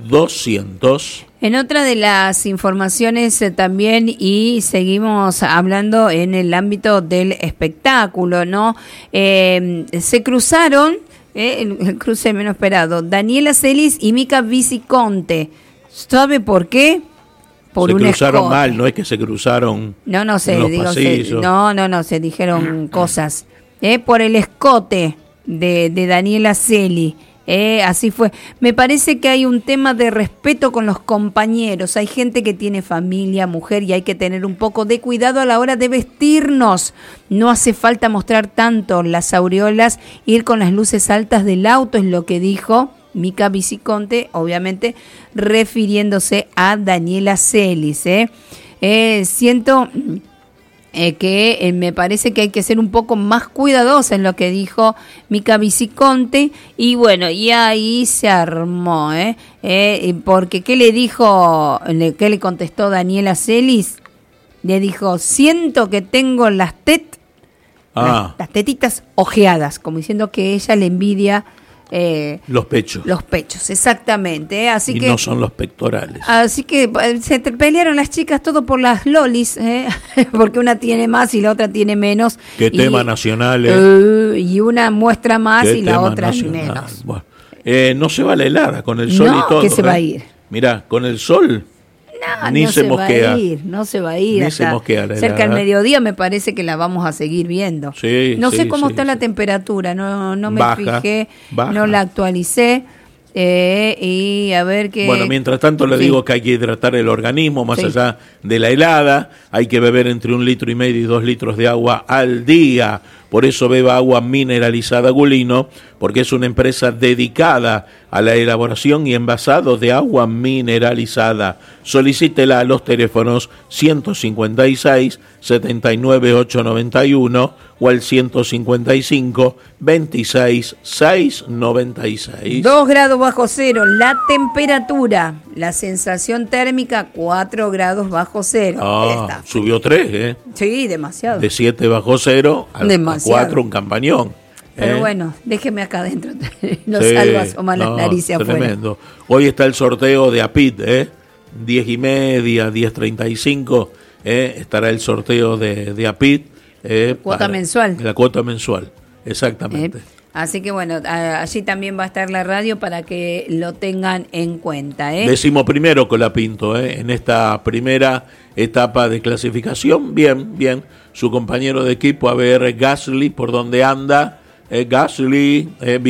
200. En otra de las informaciones también, y seguimos hablando en el ámbito del espectáculo, ¿no? Se cruzaron, el cruce menos esperado, Daniela Celis y Mica Viciconte. ¿Sabe por qué? Por se un cruzaron escote. mal, no es que se cruzaron No sé, en los digo, pasillos. se dijeron cosas. Por el escote de Daniela Celis. Así fue. Me parece que hay un tema de respeto con los compañeros. Hay gente que tiene familia, mujer, y hay que tener un poco de cuidado a la hora de vestirnos. No hace falta mostrar tanto las aureolas, ir con las luces altas del auto, es lo que dijo Mica Viciconte, obviamente refiriéndose a Daniela Celis. Siento que me parece que hay que ser un poco más cuidadosa en lo que dijo Mica Viciconte, y bueno, y ahí se armó, porque ¿qué le dijo? ¿Qué le contestó Daniela Celis? Le dijo, siento que tengo las tetitas ojeadas, como diciendo que ella le envidia los pechos. Los pechos, exactamente. Así y que no son los pectorales. Así que se pelearon las chicas todo por las lolis, porque una tiene más y la otra tiene menos. ¿Qué tema nacional? Y una muestra más y la otra menos. Bueno, no se va a la helada con el sol y todo. Que se va a ir. Mirá, con el sol ni se mosquea. No se va a ir. Ni se mosquea la cerca helada. del mediodía me parece que la vamos a seguir viendo. Sí, no sí, sé cómo sí, está sí. la temperatura, no me Baja, fijé, baja. no la actualicé. Y a ver qué... Bueno, mientras tanto le digo que hay que hidratar el organismo más allá de la helada. Hay que beber entre 1,5 litros y 2 litros de agua al día. Por eso beba agua mineralizada Gulino, porque es una empresa dedicada a la elaboración y envasado de agua mineralizada. Solicítela a los teléfonos 156 79 891 o al 155 26 696. 2 grados bajo cero, la temperatura, la sensación térmica 4 grados bajo cero. Subió 3, Sí, demasiado. De 7 bajo cero a 4, un campañón. Pero bueno, déjeme acá adentro, no salgo a asomar las narices afuera. Tremendo. Hoy está el sorteo de APIT, 10:30, 10:35, estará el sorteo de APIT. Cuota mensual. La cuota mensual, exactamente. Así que bueno, allí también va a estar la radio para que lo tengan en cuenta. 11º Colapinto, en esta primera etapa de clasificación. Bien. Su compañero de equipo, a ver, Gasly, por dónde anda. Gasly,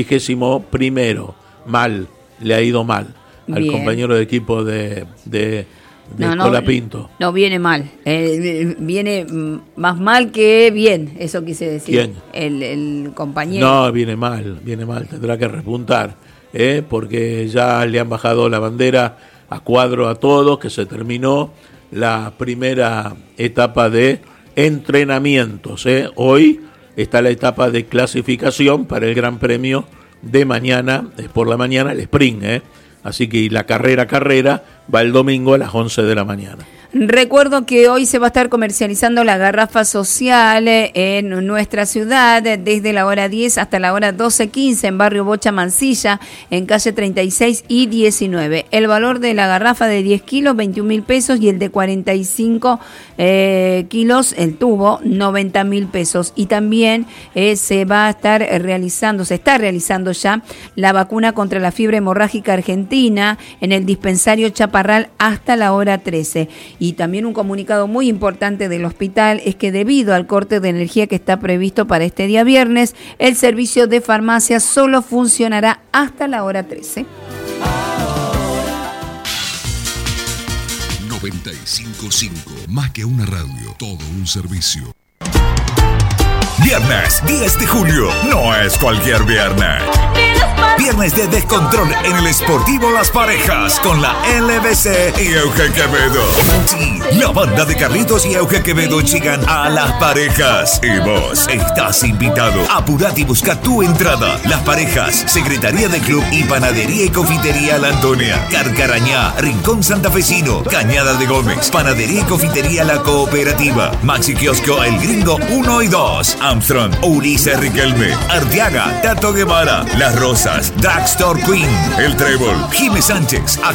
21º. Mal, le ha ido mal al compañero de equipo de Colapinto. No viene mal, viene más mal que bien, eso quise decir. ¿Quién? El compañero. No, viene mal, tendrá que repuntar, porque ya le han bajado la bandera a cuadro a todos, que se terminó la primera etapa de entrenamientos. Hoy está la etapa de clasificación para el Gran Premio de mañana, por la mañana, el sprint, Así que la carrera va el domingo a las 11 de la mañana. Recuerdo que hoy se va a estar comercializando la garrafa social en nuestra ciudad desde la hora 10 hasta la hora 12:15 en barrio Bocha Mansilla, en calle 36 y 19. El valor de la garrafa de 10 kilos, 21.000 pesos, y el de 45 kilos, el tubo, 90.000 pesos. Y también se está realizando ya la vacuna contra la fiebre hemorrágica argentina en el dispensario Chaparral hasta la hora 13. Y también un comunicado muy importante del hospital es que debido al corte de energía que está previsto para este día viernes, el servicio de farmacia solo funcionará hasta la hora 13. 95.5, más que una radio, todo un servicio. Viernes 10 de julio, no es cualquier viernes. Viernes de descontrol en el Sportivo Las Parejas con la LBC y Euge Quevedo. Sí, la banda de Carlitos y Euge Quevedo llegan a Las Parejas. Y vos estás invitado. Apurate y busca tu entrada. Las Parejas, Secretaría de Club y Panadería y Confitería La Antonia, Carcarañá, Rincón Santafesino, Cañada de Gómez, Panadería y Confitería La Cooperativa, Maxi Kiosco El Gringo 1 y 2, Armstrong, Ulises Riquelme, Arteaga, Tato Guevara, Las Rosas, Drugstore Queen, El Trébol, Jimé Sánchez,